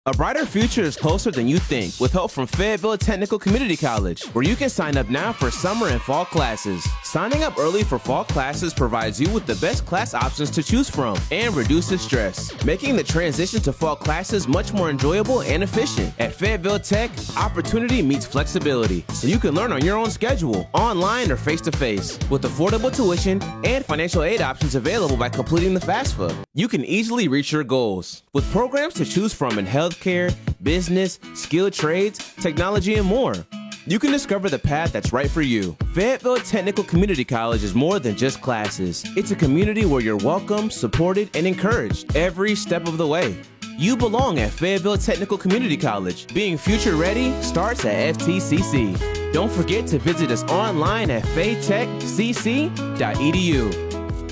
A brighter future is closer than you think with help from Fayetteville Technical Community College, where you can sign up now for summer and fall classes. Signing up early for fall classes provides you with the best class options to choose from and reduces stress, making the transition to fall classes much more enjoyable and efficient. At Fayetteville Tech, opportunity meets flexibility, so you can learn on your own schedule, online or face-to-face, with affordable tuition and financial aid options available by completing the FAFSA. You can easily reach your goals. With programs to choose from in healthcare, business, skilled trades, technology, and more. You can discover the path that's right for you. Fayetteville Technical Community College is more than just classes. It's a community where you're welcome, supported, and encouraged every step of the way. You belong at Fayetteville Technical Community College. Being future ready starts at FTCC. Don't forget to visit us online at faytechcc.edu.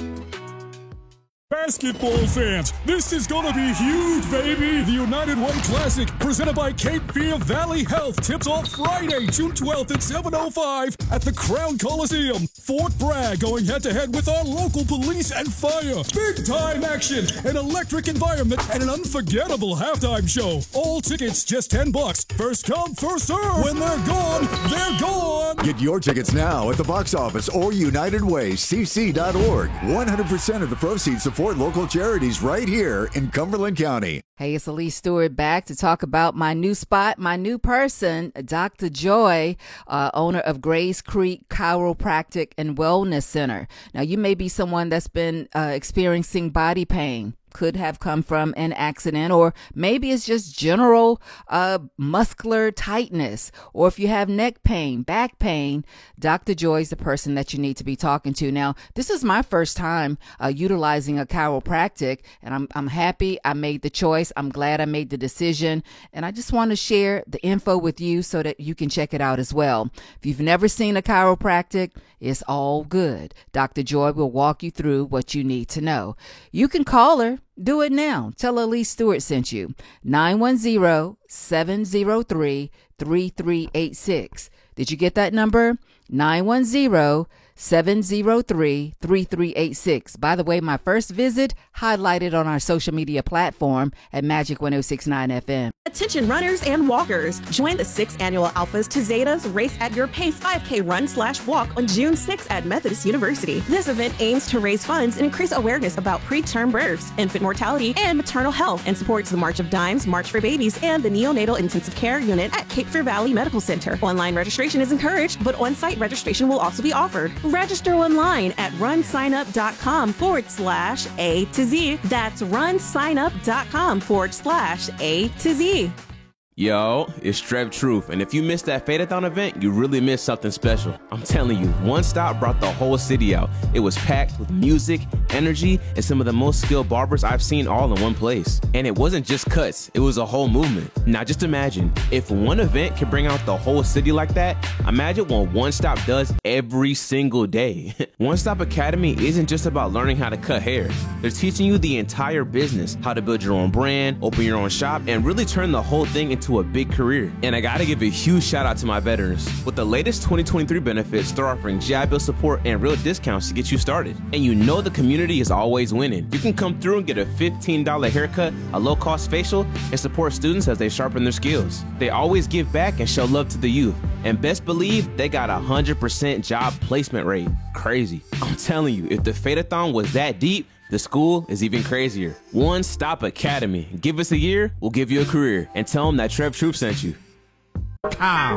Basketball fans, this is gonna be huge, baby! The United Way Classic, presented by Cape Fear Valley Health, tips off Friday, June 12th at 7:05 at the Crown Coliseum. Fort Bragg going head-to-head with our local police and fire. Big-time action, an electric environment, and an unforgettable halftime show. All tickets just $10. First come, first serve. When they're gone, they're gone. Get your tickets now at the box office or UnitedWayCC.org. 100% of the proceeds support local charities right here in Cumberland County. Hey, it's Elise Stewart back to talk about my new spot, my new person, Dr. Joy, owner of Grays Creek Chiropractic and Wellness Center. Now, you may be someone that's been experiencing body pain. Could have come from an accident, or maybe it's just general muscular tightness, or if you have neck pain, back pain, Dr. Joy is the person that you need to be talking to. Now, this is my first time utilizing a chiropractic, and I'm happy I made the choice. I'm glad I made the decision, and I just want to share the info with you so that you can check it out as well. If you've never seen a chiropractic, it's all good. Dr. Joy will walk you through what you need to know. You can call her. Do it now. Tell Elise Stewart sent you. 910-703-3386. Did you get that number? 910-703-3386. By the way, my first visit highlighted on our social media platform at Magic 1069 FM. Attention runners and walkers. Join the 6th annual Alphas to Zetas Race at Your Pace 5K run/walk on June 6th at Methodist University. This event aims to raise funds and increase awareness about preterm births, infant mortality, and maternal health, and supports the March of Dimes, March for Babies, and the Neonatal Intensive Care Unit at Cape Fear Valley Medical Center. Online registration is encouraged, but on-site registration will also be offered. Register online at runsignup.com/A to Z. That's runsignup.com/A to Z. Yo, it's Trev Truth, and if you missed that Fade-a-thon event, you really missed something special. I'm telling you, One Stop brought the whole city out. It was packed with music, energy, and some of the most skilled barbers I've seen all in one place. And it wasn't just cuts, it was a whole movement. Now just imagine, if one event can bring out the whole city like that, imagine what One Stop does every single day. One Stop Academy isn't just about learning how to cut hair. They're teaching you the entire business, how to build your own brand, open your own shop, and really turn the whole thing into a big career. And I gotta give a huge shout out to my veterans. With the latest 2023 benefits, they're offering GI Bill support and real discounts to get you started. And you know the community is always winning. You can come through and get a $15 haircut, a low-cost facial, and support students as they sharpen their skills. They always give back and show love to the youth. And best believe they got 100% job placement rate. Crazy. I'm telling you, if the Fade-a-thon was that deep, the school is even crazier. One Stop Academy. Give us a year, we'll give you a career. And tell them that Trev Troop sent you. Cow.